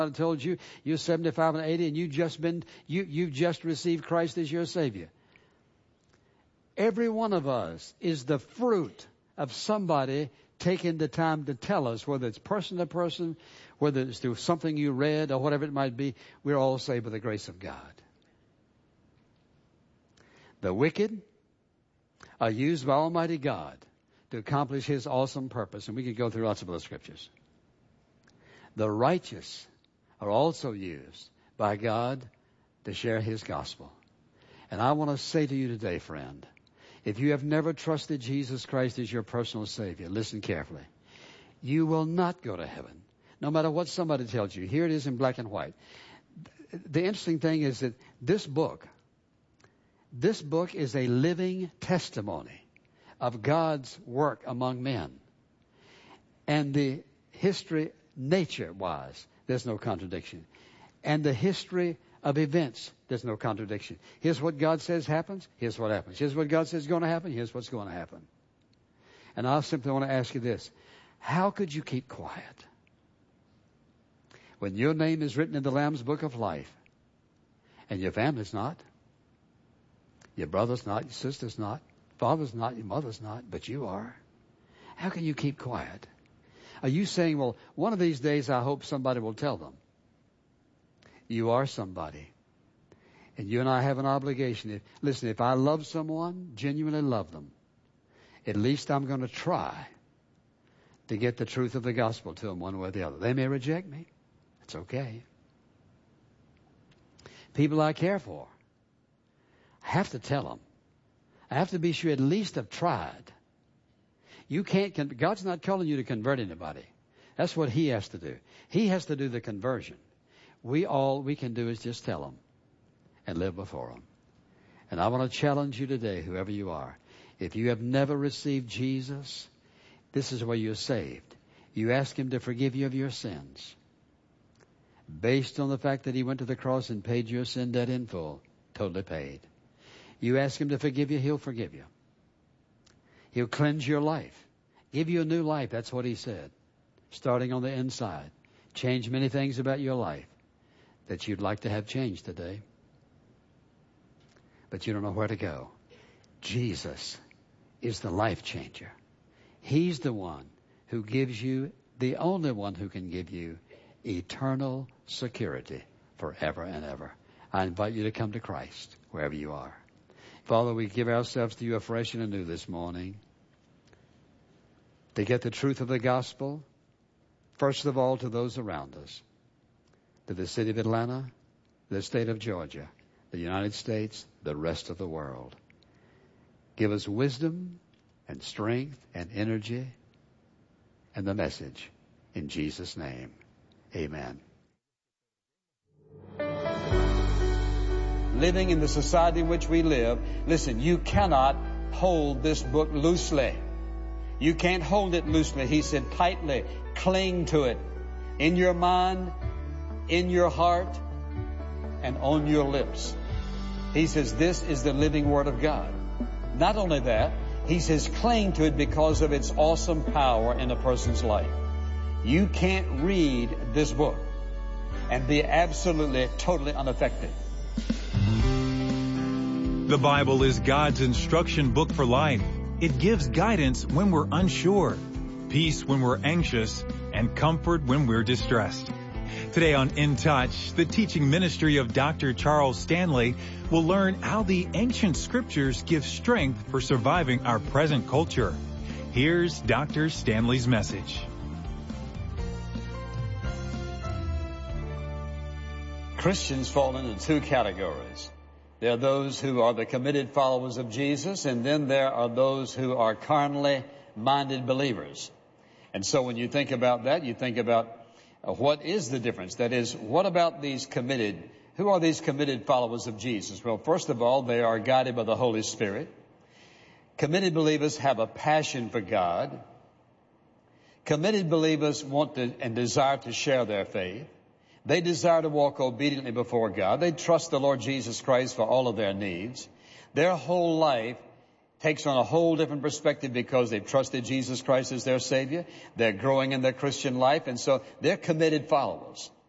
God told you you're 75 and 80 and you've just received Christ as your Savior. Every one of us is the fruit of somebody taking the time to tell us, whether it's person to person, whether it's through something you read or whatever it might be. We're all saved by the grace of God. The wicked are used by Almighty God to accomplish His awesome purpose. And we could go through lots of other scriptures. The righteous are also used by God to share His gospel. And I want to say to you today, friend, if you have never trusted Jesus Christ as your personal Savior, listen carefully. You will not go to heaven, no matter what somebody tells you. Here it is in black and white. The interesting thing is that this book is a living testimony of God's work among men. And the history, nature-wise, there's no contradiction. And the history of events, there's no contradiction. Here's what God says happens, here's what happens. Here's what God says is going to happen, here's what's going to happen. And I simply want to ask you this. How could you keep quiet when your name is written in the Lamb's Book of Life and your family's not? Your brother's not, your sister's not, father's not, your mother's not, but you are. How can you keep quiet? Are you saying, well, one of these days I hope somebody will tell them? You are somebody. And you and I have an obligation. Listen, if I love someone, genuinely love them, at least I'm going to try to get the truth of the gospel to them one way or the other. They may reject me. It's okay. People I care for, I have to tell them. I have to be sure at least I've tried. You can't, God's not calling you to convert anybody. That's what He has to do. He has to do the conversion. All we can do is just tell them and live before them. And I want to challenge you today, whoever you are. If you have never received Jesus, this is where you're saved. You ask Him to forgive you of your sins. Based on the fact that He went to the cross and paid your sin debt in full, totally paid. You ask Him to forgive you, He'll forgive you. He'll cleanse your life. Give you a new life. That's what He said. Starting on the inside. Change many things about your life that you'd like to have changed today. But you don't know where to go. Jesus is the life changer. He's the one who gives you, the only one who can give you eternal security forever and ever. I invite you to come to Christ wherever you are. Father, we give ourselves to you afresh and anew this morning to get the truth of the gospel, first of all, to those around us, to the city of Atlanta, the state of Georgia, the United States, the rest of the world. Give us wisdom and strength and energy and the message. In Jesus' name, amen. Living in the society in which we live, listen, you cannot hold this book loosely. You can't hold it loosely. He said tightly, cling to it in your mind, in your heart, and on your lips. He says this is the living Word of God. Not only that, he says cling to it because of its awesome power in a person's life. You can't read this book and be absolutely, totally unaffected. The Bible is God's instruction book for life. It gives guidance when we're unsure, peace when we're anxious, and comfort when we're distressed. Today on In Touch, the teaching ministry of Dr. Charles Stanley will learn how the ancient scriptures give strength for surviving our present culture. Here's Dr. Stanley's message. Christians fall into two categories. There are those who are the committed followers of Jesus, and then there are those who are carnally minded believers. And so when you think about that, you think about what is the difference? That is, what about these committed? Who are these committed followers of Jesus? Well, first of all, they are guided by the Holy Spirit. Committed believers have a passion for God. Committed believers want to and desire to share their faith. They desire to walk obediently before God. They trust the Lord Jesus Christ for all of their needs. Their whole life takes on a whole different perspective because they've trusted Jesus Christ as their Savior. They're growing in their Christian life, and so they're committed followers.